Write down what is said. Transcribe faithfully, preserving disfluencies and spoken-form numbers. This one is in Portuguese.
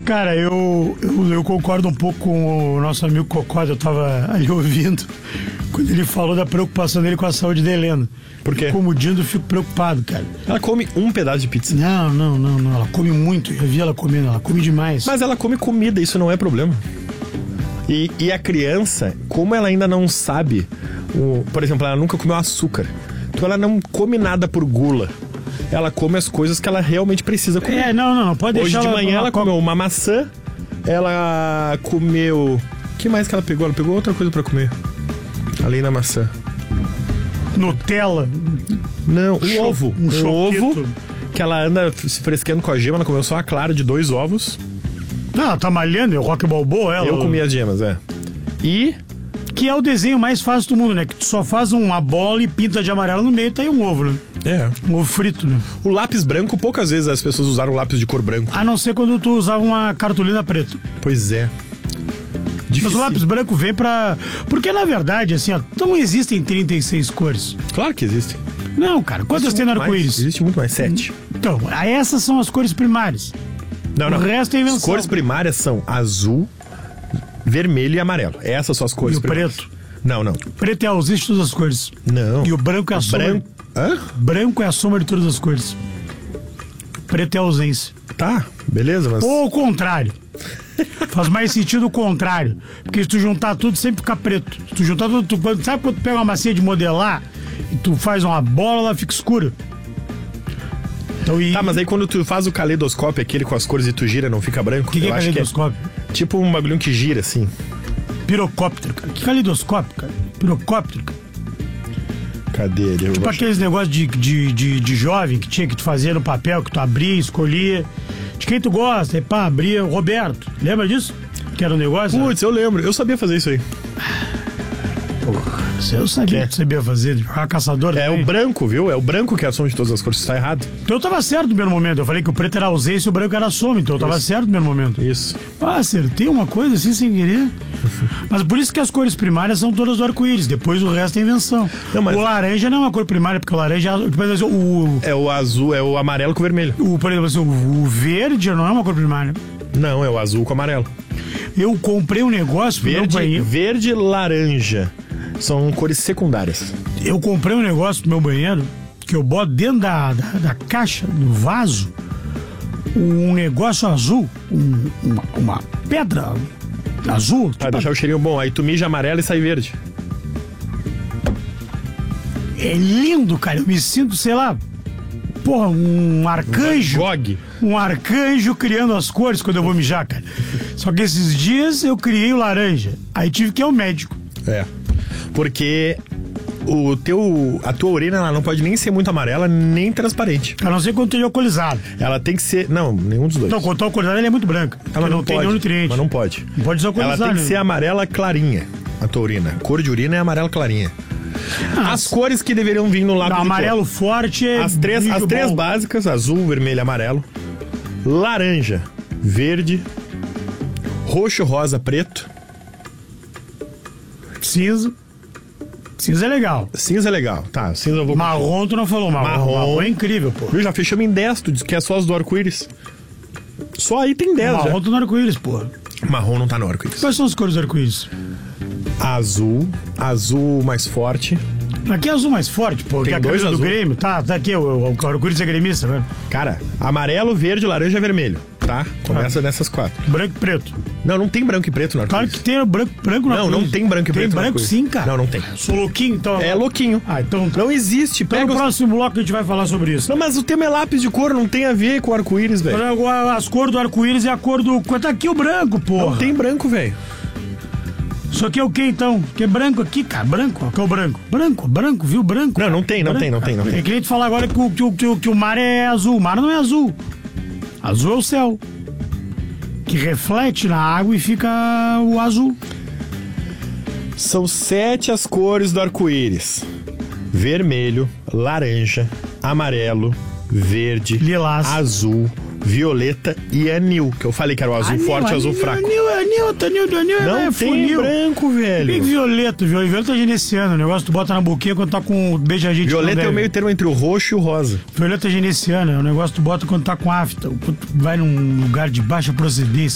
Cara, eu, eu, eu concordo um pouco com o nosso amigo Cocó, eu tava ali ouvindo, quando ele falou da preocupação dele com a saúde da Helena. Por quê? Como Dindo, eu fico preocupado, cara. Ela come um pedaço de pizza. Não, não, não, não. Ela come muito. Eu vi ela comendo, ela come demais. Mas ela come comida, isso não é problema. E, e a criança, como ela ainda não sabe, o, por exemplo, ela nunca comeu açúcar. Então ela não come nada por gula. Ela come as coisas que ela realmente precisa comer. É, não, não, não pode Hoje deixar de ela manhã ela co- comeu uma maçã, ela comeu... O que mais que ela pegou? Ela pegou outra coisa pra comer. Além da maçã. Nutella. Não, um Cho- ovo. um Um, choquito. ovo que ela anda se fresqueando com a gema. Ela comeu só a clara de dois ovos. Não, ela tá malhando, é o Rock Balboa, ela. Eu comi as gemas, é. E... Que é o desenho mais fácil do mundo, né? Que tu só faz uma bola e pinta de amarelo no meio e tá aí um ovo, né? É. Um ovo frito, né? O lápis branco, poucas vezes as pessoas usaram lápis de cor branco. A não ser quando tu usava uma cartolina preta. Pois é. Mas Difícil. o lápis branco vem pra... Porque, na verdade, assim, ó, não existem trinta e seis cores. Claro que existem. Não, cara. Quantas tem no Muito mais. arco-íris? Existe muito mais. Sete. Então, essas são as cores primárias. Não, não. O resto é invenção. As cores primárias são azul, vermelho e amarelo. Essas são as cores E o primárias. preto? Não, não. Preto é a ausência de todas as cores. Não. E o branco é a soma... Branco... Hã? Branco é a soma de todas as cores. Preto é a ausência. Tá, beleza, mas... Ou o contrário. Faz mais sentido o contrário. Porque se tu juntar tudo, sempre fica preto. Se tu juntar tudo, tu, quando- sabe quando tu pega uma massinha de modelar e tu faz uma bola, ela fica escura. Então, e... Tá, mas aí quando tu faz o caleidoscópio, aquele com as cores e tu gira, não fica branco? O que, que é Eu acho caleidoscópio? é tipo um bagulho que gira, assim. Pirocóptero, cara. Que caleidoscópio, cara? Pirocóptero, cara. Cadê ele? Eu Tipo vou- aqueles negócios de, de, de, de jovem que tinha que tu fazia no papel, que tu abria, escolhia. De quem tu gosta, e pá, abria. Roberto, lembra disso? Que era um negócio? Putz, eu lembro. Eu sabia fazer isso aí. Eu sabia Que? que tu sabia fazer, de jogar caçador É também. o branco, viu? É o branco que é a soma de todas as cores. Tá errado. Então eu tava certo no primeiro momento. Eu falei que o preto era ausência e o branco era soma. Então eu tava certo no primeiro momento. Isso. Ah, acertei uma coisa assim sem querer. Mas por isso que as cores primárias são todas do arco-íris. Depois o resto é invenção. Não, mas- O laranja não é uma cor primária, porque o laranja... Tipo, assim, o, É o azul, é o amarelo com o vermelho. o, por exemplo, assim, o, o verde não é uma cor primária. Não, é o azul com o amarelo. Eu comprei um negócio pro meu Verde, banheiro. verde e laranja. São cores secundárias. Eu comprei um negócio pro meu banheiro que eu boto dentro da, da, da caixa, do vaso, um negócio azul, um- uma, uma pedra azul. Pra tipo, deixar o cheirinho bom. Aí tu mija amarelo e sai verde. é lindo, cara. Eu me sinto, sei lá, porra, um arcanjo. Gog. Um arcanjo criando as cores quando eu vou mijar, cara. Só que esses dias eu criei o laranja. Aí tive que ir ao médico. É. Porque o teu, a tua urina ela não pode nem ser muito amarela, nem transparente. A não ser quando tem alcoolizado. Ela tem que ser... Não, nenhum dos dois. Então, quando tá alcoolizado, ele é muito branca. Ah, Porque mas não, não tem pode. nenhum nutriente. Mas não pode. Não pode Ela desalcoolizar, tem que né? ser amarela clarinha, a tua urina. Cor de urina é amarela clarinha. As cores que deveriam vir no lápis Não, de cor. amarelo forte é. As três, as bicho três bom. básicas, azul, vermelho e amarelo. Laranja, verde, roxo, rosa, preto. Cinza. Cinza é legal. Cinza é legal. Tá, cinza eu vou... Marrom, tu não falou marrom. Marrom. Marrom é incrível, pô. Viu, já fechamos em dez, tu disse que é só as do arco-íris. Só aí tem dez, Marrom já. tu no arco-íris, pô. Marrom não tá no arco-íris. Quais são as cores do arco-íris? Azul, azul mais forte. Aqui é azul mais forte, pô. Tem que é a dois camisa do azul. Grêmio. Tá, tá aqui, o, o arco-íris é gremista, né? Cara, amarelo, verde, laranja, vermelho, tá? Começa nessas quatro. Branco e preto. Não, não tem branco e preto no Claro arco-íris. que tem branco, branco no Não, arco-íris. não tem branco e preto Tem no branco arco-íris. sim, cara. Não, não tem. Sou louquinho, então. É louquinho. Ah, então... Não existe. Então Pega no os... próximo bloco a gente vai falar sobre isso. Não, mas o tema é lápis de cor, não tem a ver com arco-íris, velho. Agora, as cores do arco-íris é a cor do... Tá aqui o branco, pô. Não tem branco, velho. Isso aqui é o que então? Que é branco aqui, cara? Branco? Ó, que é o branco? Branco, branco, viu? Branco. Não, não tem, não Branco. tem, não tem, não tem. É que nem tu falar agora que o, que, o, que, o, que o mar é azul. O mar não é azul. Azul é o céu. Que reflete na água e fica o azul. São sete as cores do arco-íris: vermelho, laranja, amarelo, verde, Lilás. azul, violeta e anil. Que eu falei que era o azul Anil, forte e o anil, azul fraco. Anil, anil, anil, anil, Não é tem funil. branco, velho. Tem violeta, viu? Violeta é genesiano. O negócio tu bota na boquinha quando tá com beija-gente. Violeta é o meio termo entre o roxo e o rosa. Violeta é genesiana. É o negócio que tu bota quando tá com afta. Quando tu vai num lugar de baixa procedência.